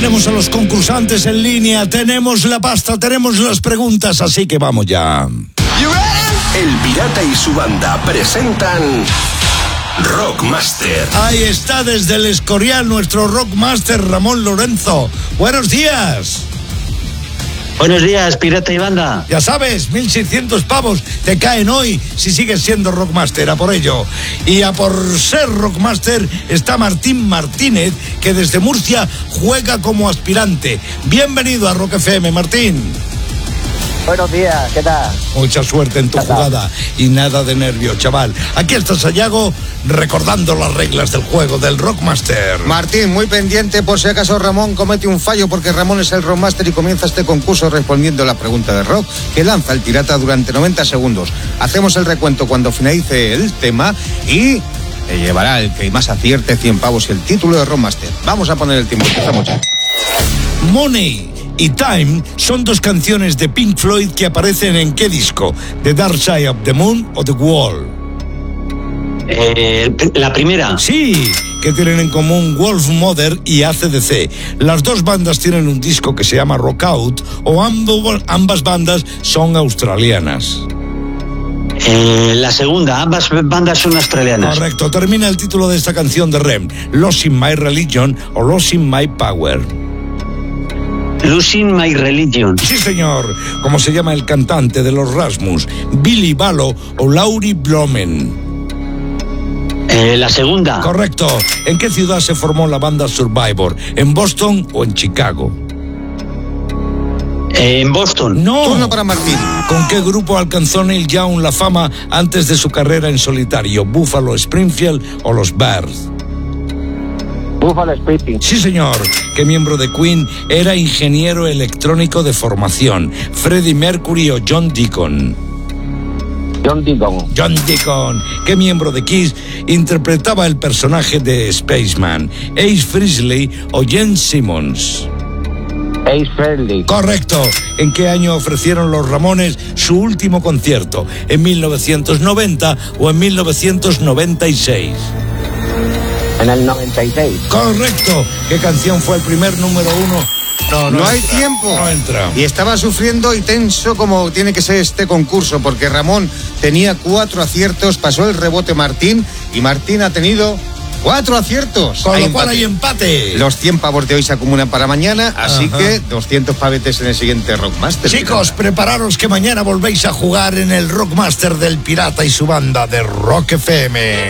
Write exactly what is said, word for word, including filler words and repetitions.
tenemos a los concursantes en línea, tenemos la pasta, tenemos las preguntas, así que vamos ya. El Pirata y su banda presentan Rockmaster. Ahí está desde el Escorial nuestro Rockmaster Ramón Lorenzo. Buenos días. Buenos días, Pirata y banda. Ya sabes, mil seiscientos pavos te caen hoy si sigues siendo Rockmaster, a por ello. Y a por ser Rockmaster está Martín Martínez, que desde Murcia juega como aspirante. Bienvenido a Rock F M, Martín. Buenos días, ¿qué tal? Mucha suerte en tu jugada y nada de nervio, chaval. Aquí está Sayago recordando las reglas del juego del Rockmaster. Martín, muy pendiente por si acaso Ramón comete un fallo, porque Ramón es el Rockmaster y comienza este concurso respondiendo la pregunta de rock que lanza el pirata durante noventa segundos. Hacemos el recuento cuando finalice el tema y te llevará el que más acierte cien pavos y el título de Rockmaster. Vamos a poner el tiempo, empezamos ya. Money y Time son dos canciones de Pink Floyd que aparecen en ¿qué disco? ¿The Dark Side of the Moon o The Wall? Eh, la primera. Sí, que tienen en común Wolf Mother y A C D C. Las dos bandas tienen un disco que se llama Rock Out, o ambos, ambas bandas son australianas. Eh, la segunda, ambas bandas son australianas. Correcto, termina el título de esta canción de R E M, Losing My Religion o Losing My Power. Losing My Religion. Sí, señor. ¿Cómo se llama el cantante de los Rasmus? ¿Billy Balo o Laurie Blomen? Eh, la segunda. Correcto. ¿En qué ciudad se formó la banda Survivor? ¿En Boston o en Chicago? Eh, en Boston. No. Turno para Martín. ¿Con qué grupo alcanzó Neil Young la fama antes de su carrera en solitario? ¿Buffalo Springfield o los Bears? Buffalo Springfield. Sí, señor. ¿Qué miembro de Queen era ingeniero electrónico de formación? ¿Freddie Mercury o John Deacon? John Deacon. John Deacon. ¿Qué miembro de Kiss interpretaba el personaje de Spaceman? ¿Ace Frehley o Gene Simmons? Ace Frehley. Correcto. ¿En qué año ofrecieron los Ramones su último concierto? ¿En mil novecientos noventa o en mil novecientos noventa y seis? En el noventa y seis. Correcto. ¿Qué canción fue el primer número uno? No, no, No hay entra. tiempo. No entra. Y estaba sufriendo y tenso como tiene que ser este concurso, porque Ramón tenía cuatro aciertos, pasó el rebote Martín y Martín ha tenido cuatro aciertos. Con Hay lo cual empate. hay empate. Los cien pavos de hoy se acumulan para mañana, así Ajá. que doscientos pavetes en el siguiente Rockmaster. Chicos, prepararos que mañana volvéis a jugar en el Rockmaster del Pirata y su banda de Rock F M.